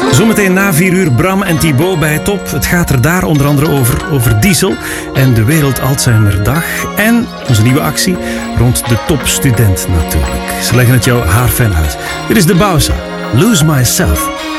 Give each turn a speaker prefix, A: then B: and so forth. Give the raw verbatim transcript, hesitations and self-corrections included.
A: Zometeen na vier uur Bram en Thibaut bij Top. Het gaat er daar onder andere over, over diesel en de Wereld Alzheimerdag. En onze nieuwe actie rond de topstudent natuurlijk. Ze leggen het jou haarfijn uit. Dit is de Bausa. Lose Myself.